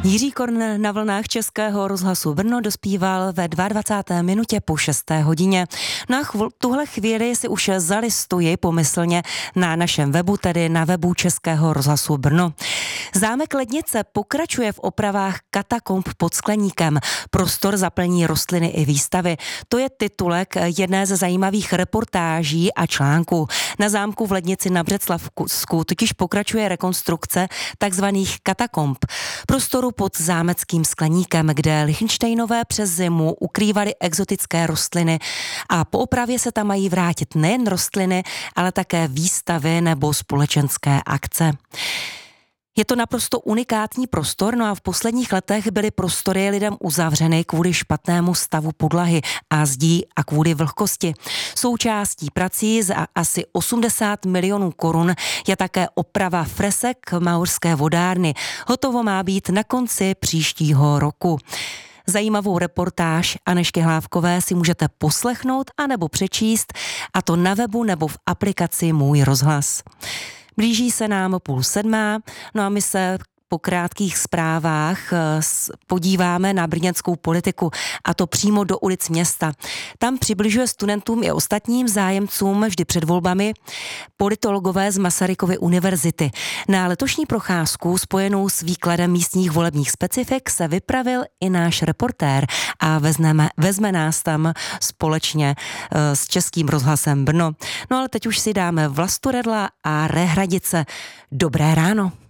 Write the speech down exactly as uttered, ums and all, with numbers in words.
Jiří Korn na vlnách Českého rozhlasu Brno dospíval ve dvacáté druhé minutě po šesté hodině. Na chv- tuhle chvíli si už zalistuji pomyslně na našem webu, tedy na webu Českého rozhlasu Brno. Zámek Lednice pokračuje v opravách katakomb pod Skleníkem. Prostor zaplní rostliny i výstavy. To je titulek jedné ze zajímavých reportáží a článků. Na zámku v Lednici na Břeclavsku totiž pokračuje rekonstrukce takzvaných katakomb. Prostoru pod zámeckým Skleníkem, kde Lichtenštejnové přes zimu ukrývali exotické rostliny a po opravě se tam mají vrátit nejen rostliny, ale také výstavy nebo společenské akce. Je to naprosto unikátní prostor, no a v posledních letech byly prostory lidem uzavřeny kvůli špatnému stavu podlahy a zdí a kvůli vlhkosti. Součástí prací za asi osmdesát milionů korun je také oprava fresek Maurské vodárny. Hotovo má být na konci příštího roku. Zajímavou reportáž Anežky Hlávkové si můžete poslechnout anebo přečíst, a to na webu nebo v aplikaci Můj rozhlas. Blíží se nám půl sedmá, no a my se po krátkých zprávách podíváme na brněnskou politiku, a to přímo do ulic města. Tam přibližuje studentům i ostatním zájemcům vždy před volbami politologové z Masarykovy univerzity. Na letošní procházku spojenou s výkladem místních volebních specifik se vypravil i náš reportér a vezmeme, vezme nás tam společně uh, s Českým rozhlasem Brno. No ale teď už si dáme Vlastu Redla a Rehradice. Dobré ráno.